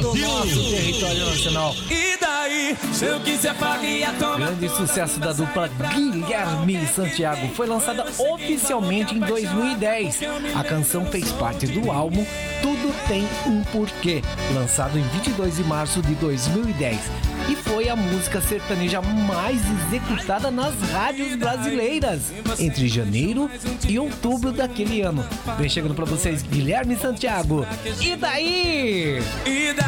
do nosso território nacional. E daí, se eu quiser faria tomar. Grande sucesso da dupla Guilherme e Santiago. Foi lançada oficialmente em 2010. A canção fez parte do álbum Tudo Tem um Porquê, lançado em 22 de março de 2010. E foi a música sertaneja mais executada nas rádios brasileiras entre janeiro e outubro daquele ano. Vem chegando pra vocês Guilherme e Santiago. E daí?